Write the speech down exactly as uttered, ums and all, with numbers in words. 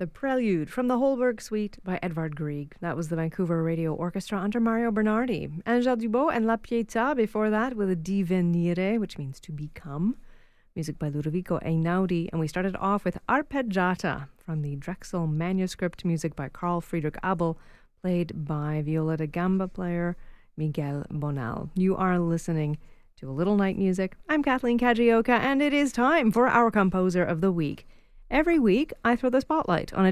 The Prelude from the Holberg Suite by Edvard Grieg. That was the Vancouver Radio Orchestra under Mario Bernardi. Angèle Dubot and La Pietà before that with Divenire, which means to become. Music by Ludovico Einaudi. And we started off with Arpeggiata from the Drexel manuscript, music by Carl Friedrich Abel, played by viola da gamba player Miguel Bonal. You are listening to A Little Night Music. I'm Kathleen Kajioka, and it is time for our Composer of the Week. Every week, I throw the spotlight on a